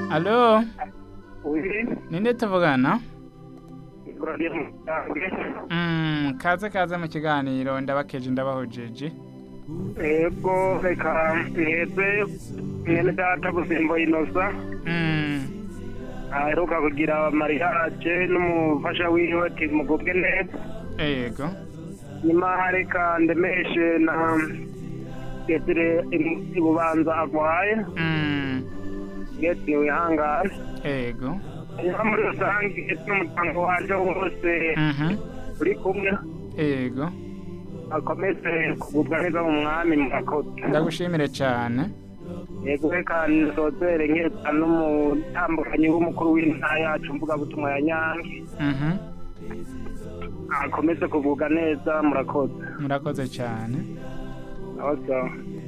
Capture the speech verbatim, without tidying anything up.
Alo, Oui, ninde tuvugana? Ibrahim Mutange. Mm, kaze kaze mu kiganiro ndabakeje ndabahojeje. Ego reka mweze mwene data Busimbo Inosa Mm, aheruka kugira mariage n'umufasha wiwe ati mugubwe neza. ego. Nyuma reka ndemeshe na Desire ibubanza agwaye. Mm, Geti wihangane. ego. Nyuma muri rusange n'umuryango wanje wose Mhm. uri kumwe Ego. akomeze kugubwa neza mu mwami murakoze. Ndagushimire cyane. Yego reka nizozere nkeza n'umutambukanyi w'umukuru w'intara yacu mvuga butumwa ya Nyange Mhm. akomeze kuvuga neza murakoze. Murakoze cyane. Aho sawa.